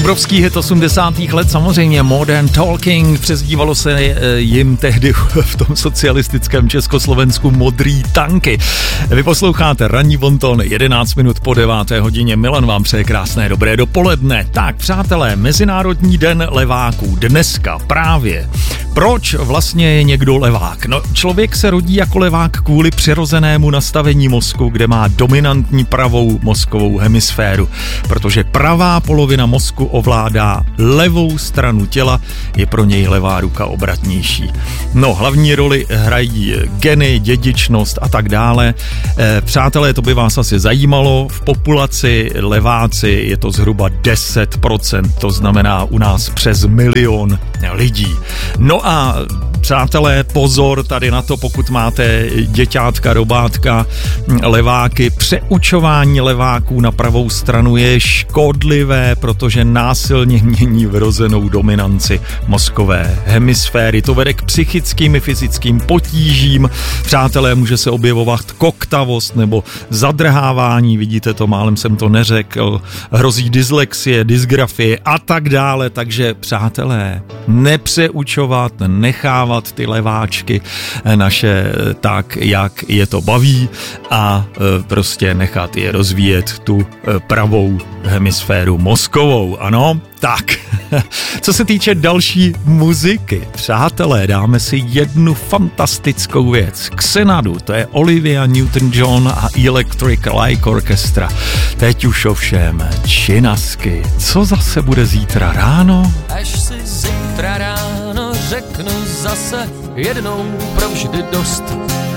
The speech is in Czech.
Obrovský hit 80. let, samozřejmě Modern Talking, přezdívalo se jim tehdy v tom socialistickém Československu Modrý tanky. Vy posloucháte Ranní bonton, 11 minut po 9. hodině. Milan vám přeje krásné dobré dopoledne. Tak, přátelé, Mezinárodní den leváků dneska právě. Proč vlastně je někdo levák? No, člověk se rodí jako levák kvůli přirozenému nastavení mozku, kde má dominantní pravou mozkovou hemisféru, protože pravá polovina mozku ovládá levou stranu těla, je pro něj levá ruka obratnější. No, hlavní roli hrají geny, dědičnost a tak dále. Přátelé, to by vás asi zajímalo, v populaci leváci je to zhruba 10%, to znamená u nás přes 1 milion lidí. No a přátelé, pozor tady na to, pokud máte děťátka, robátka, leváky, přeučování leváků na pravou stranu je škodlivé, protože násilně mění vrozenou dominanci mozkové hemisféry. To vede k psychickým i fyzickým potížím. Přátelé, může se objevovat koktavost nebo zadrhávání, vidíte to, málem jsem to neřekl, hrozí dyslexie, dysgrafie a tak dále, takže přátelé, nepřeučovat, nechávat ty leváčky naše tak, jak je to baví a prostě nechat je rozvíjet tu pravou hemisféru mozkovou, ano? Tak, co se týče další muziky, přátelé, dáme si jednu fantastickou věc. Xenadu, to je Olivia Newton-John a Electric Light Orchestra. Teď už ovšem činasky. Co zase bude zítra ráno? Až si zítra ráno řeknu zase jednou provždy dost.